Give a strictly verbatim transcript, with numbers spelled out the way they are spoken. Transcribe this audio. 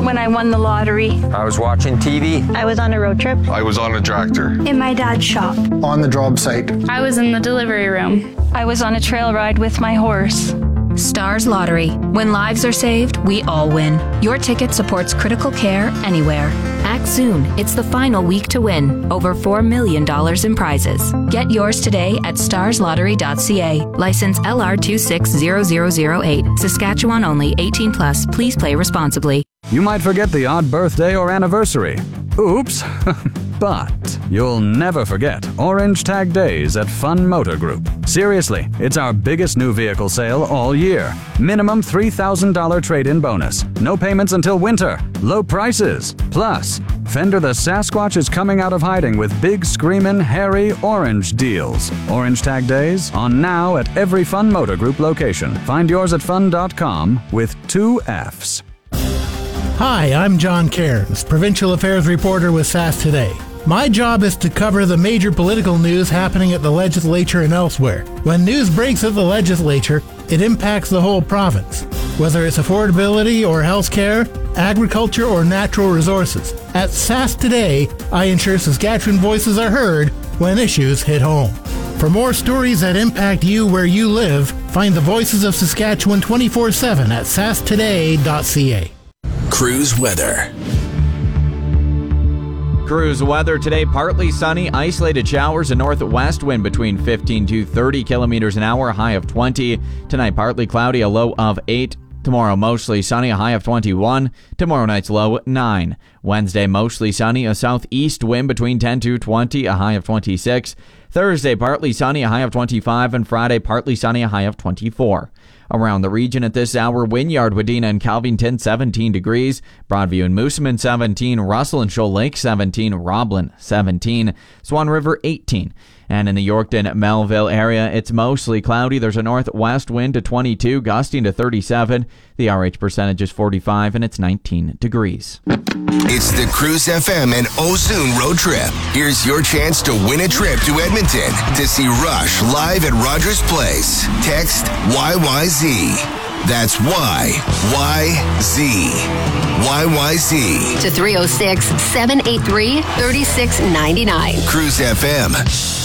when I won the lottery. I was watching T V. I was on a road trip. I was on a tractor. In my dad's shop. On the job site. I was in the delivery room. I was on a trail ride with my horse. Stars Lottery. When lives are saved, we all win. Your ticket supports critical care anywhere. Act soon. It's the final week to win. Over four million dollars in prizes. Get yours today at stars lottery dot c a. License L R two six zero zero zero eight. Saskatchewan only. eighteen plus. Please play responsibly. You might forget the odd birthday or anniversary. Oops. But you'll never forget Orange Tag Days at Fun Motor Group. Seriously, it's our biggest new vehicle sale all year. Minimum three thousand dollars trade-in bonus. No payments until winter. Low prices. Plus, Fender the Sasquatch is coming out of hiding with big screamin' hairy orange deals. Orange Tag Days on now at every Fun Motor Group location. Find yours at fun dot com with two F's. Hi, I'm John Cairns, Provincial Affairs Reporter with S A S Today. My job is to cover the major political news happening at the legislature and elsewhere. When news breaks at the legislature, it impacts the whole province, whether it's affordability or health care, agriculture or natural resources. At S A S Today, I ensure Saskatchewan voices are heard when issues hit home. For more stories that impact you where you live, find the Voices of Saskatchewan twenty-four seven at s a s today dot c a. Cruise weather. Cruise weather today, partly sunny, isolated showers, a northwest wind between fifteen to thirty kilometers an hour, a high of twenty. Tonight, partly cloudy, a low of eight. Tomorrow, mostly sunny, a high of twenty-one. Tomorrow night's low, nine. Wednesday, mostly sunny, a southeast wind between ten to twenty, a high of twenty-six. Thursday, partly sunny, a high of twenty-five. And Friday, partly sunny, a high of twenty-four. Around the region at this hour, Wynyard, Wadena, and Calvington, seventeen degrees. Broadview and Moosomin, seventeen. Russell and Shoal Lake, seventeen. Roblin, seventeen. Swan River, eighteen. And in the Yorkton, Melville area, it's mostly cloudy. There's a northwest wind to twenty-two, gusting to thirty-seven. The R H percentage is forty-five, and it's nineteen degrees. It's the Cruise F M and Ozoon road trip. Here's your chance to win a trip to Edmonton to see Rush live at Rogers Place. Text Y Y Z. That's Y Y Z. Y Y Z. To three oh six, seven eight three, three six nine nine. Cruise F M.